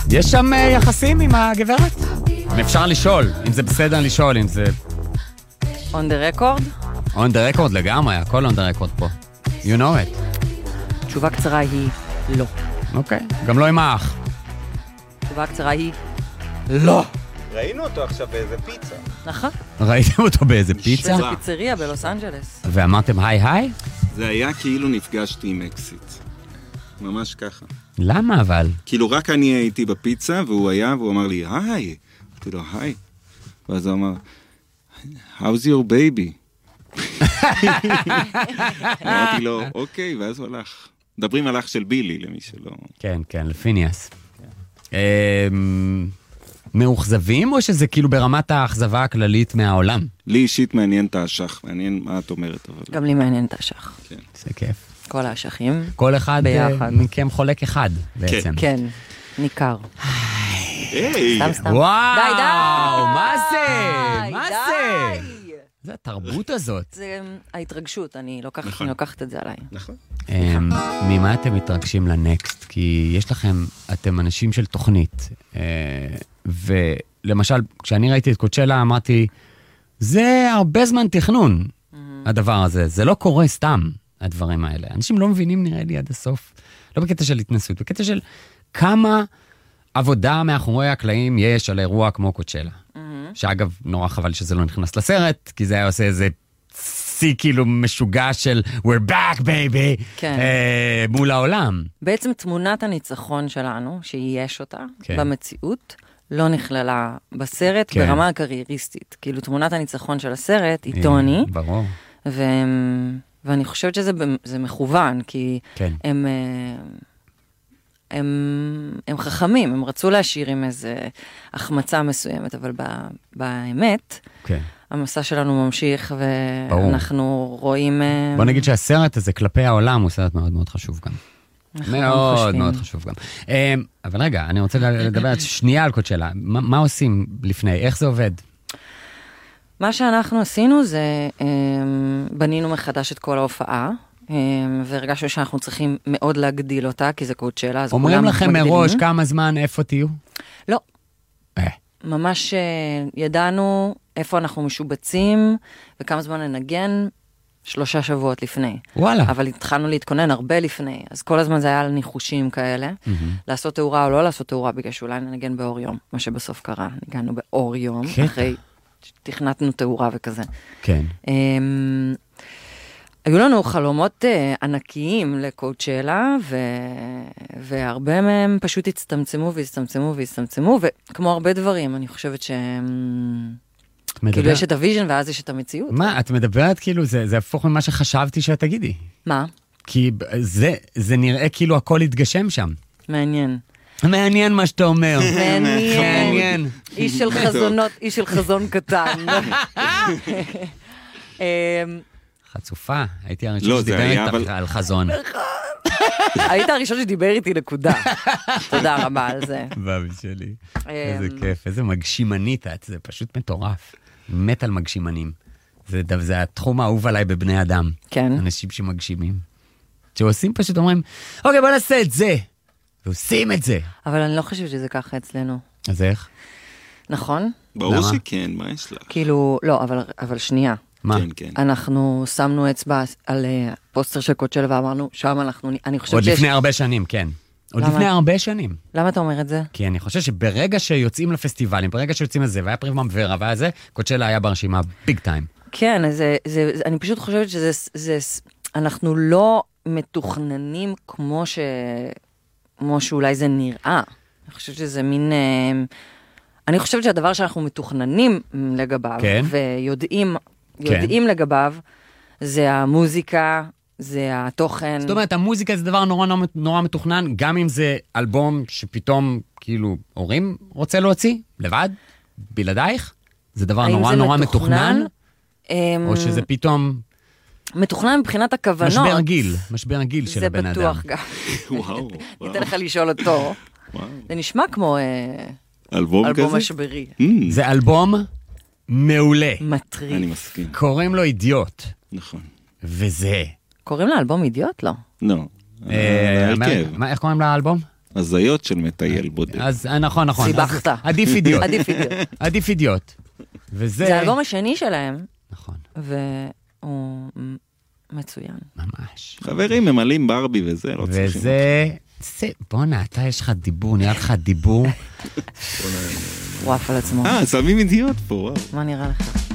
יש שם יחסים עם הגברת? אפשר לשאול, אם זה בסדר לשאול, אם זה... on the record? on the record לגמרי, הכל on the record פה. You know it. תשובה קצרה היא לא. אוקיי, גם לא עם האח. תשובה קצרה היא לא. ראינו אותו עכשיו באיזה פיצה. נכון. ראיתם אותו באיזה פיצה? באיזה פיצריה בלוס אנג'לס. ואמרתם היי? זה היה כאילו נפגשתי עם אקסיט. ממש ככה. למה אבל? כאילו רק אני הייתי בפיצה, והוא היה, והוא אמר לי, היי. אמרתי לו, היי. ואז הוא אמר, how's your baby? אמרתי לו, אוקיי, ואז הוא הלך. מדברים על אח של בילי, למי שלא... כן, לפיניאס. מאוכזבים, או שזה כאילו ברמת האכזבה הכללית מהעולם? לי אישית מעניין את האשך, מעניין מה את אומרת, אבל... גם לי מעניין את האשך. כן. זה כיף. כל האשכים. כל אחד ביחד. מכם חולק אחד, בעצם. כן, ניכר. היי! סתם. וואו! די! מה זה? מה זה? די! זה התרבות הזאת. זה ההתרגשות, אני נכון. לוקחת את זה עליי. נכון. ממה אתם מתרגשים לנקסט? כי יש לכם, אתם אנשים של תוכנית. ולמשל, כשאני ראיתי את קוצ'לה, אמרתי, זה הרבה זמן תכנון, הדבר הזה. זה לא קורה סתם, הדברים האלה. אנשים לא מבינים, נראה לי, עד הסוף. לא בקטע של התנסות, בקטע של כמה עבודה מאחורי הקלעים יש על אירוע כמו קוצ'לה. שאגב, נורא חבל שזה לא נכנס לסרט, כי זה היה עושה איזה צי כאילו משוגע של we're back baby, כן. מול העולם. בעצם תמונת הניצחון שלנו, שיש אותה כן. במציאות, לא נכללה בסרט כן. ברמה הקרייריסטית. כאילו תמונת הניצחון של הסרט היא טוני, ברור. ואני חושבת שזה מכוון, כי כן. הם חכמים, הם רצו להשאיר עם איזה החמצה מסוימת, אבל באמת, כן. המסע שלנו ממשיך, ברור. ואנחנו רואים... בוא נגיד שהסרט הזה כלפי העולם הוא סרט מאוד מאוד חשוב גם. מאוד מאוד חשוב גם. אבל רגע, אני רוצה לדבר שנייה על קוצ'לה. מה עושים לפני? איך זה עובד? מה שאנחנו עשינו זה, בנינו מחדש את כל ההופעה, והרגשנו שאנחנו צריכים מאוד להגדיל אותה, כי זה קוצ'לה, אז אומרים לכם מראש כמה זמן, איפה תהיו? לא. ממש ידענו איפה אנחנו משובצים, וכמה זמן ננגן, 3 שבועות לפני. וואלה. אבל התחלנו להתכונן הרבה לפני, אז כל הזמן זה היה על ניחושים כאלה, לעשות תאורה או לא לעשות תאורה, בגלל שאולי ננגן באור יום, מה שבסוף קרה, ניגענו באור יום, אחרי תכנתנו תאורה וכזה. כן. היו לנו חלומות ענקיים לקוצ'לה, והרבה מהם פשוט הצטמצמו והצטמצמו והצטמצמו, וכמו הרבה דברים, אני חושבת כאילו יש את הוויז'ן ואז יש את המציאות. מה, את מדברת כאילו, זה הפוך ממה שחשבתי שאת תגידי. מה? כי זה נראה כאילו הכל התגשם שם. מעניין. מעניין מה שאתה אומר. מעניין. איש של חזונות, איש של חזון קטן. חצופה, הייתי הראשון שדיבר איתך על חזון. היית הראשון שדיבר איתי נקודה. תודה רבה על זה. בבי שלי. איזה כיף, איזה מגשימנית את, זה פשוט מטורף. מת על מגשימנים. זה התחום האהוב עליי בבני אדם. כן. אנשים שמגשימים. שעושים פשוט אומרים, אוקיי, בוא נעשה את זה. ועושים את זה. אבל אני לא חושבת שזה ככה אצלנו. אז איך? נכון? ברור שכן, מה יש לך? כאילו, לא, אבל שנייה. מה? כן, כן. אנחנו שמנו אצבע על פוסטר של קוצ'לה ואמרנו, שם אנחנו, אני חושבת עוד לפני הרבה שנים, כן. עוד לפני הרבה שנים. למה אתה אומר את זה? כי אני חושב שברגע שיוצאים לפסטיבלים, ברגע שיוצאים לזה, והיה פרימם ורה, והיה זה, קוצ'לה היה ברשימה ביג טיים. כן, אני פשוט חושבת אנחנו לא מתוכננים כמו שאולי זה נראה. אני חושבת שזה מין... אני חושבת שהדבר שאנחנו מתוכננים לגביו, ויודעים לגביו, זה המוזיקה, זה התוכן. זאת אומרת, המוזיקה זה דבר נורא מתוכנן, גם אם זה אלבום שפתאום, כאילו, הורים רוצה להוציא, לבד, בלעדייך, זה דבר נורא מתוכנן, או שזה פתאום... מתוכנן מבחינת הכוונות. משבר גיל של הבן אדם. זה בטוח גם. וואו. ניתן לך לשאול אותו. זה נשמע כמו אלבום משברי. זה אלבום מעולה. מטריף. אני מסכים. קוראים לו אידיוט. נכון. וזה. קוראים לאלבום אידיוט? לא. לא. איך קוראים לאלבום? הזיות של מטייל בודד. אז נכון. סיבכת. עדיף אידיוט. עדיף אידיוט. עדיף אידיוט. וזה... זה האלבום השני שלהם, נכון. והוא מצוין. ממש. חברים ממלאים ברבי וזה, לא צריכים. וזה... בונה, אתה יש לך דיבור, נראה לך דיבור. הוא עף על עצמו. שמים אידיוט פה, וואו. מה נראה לך?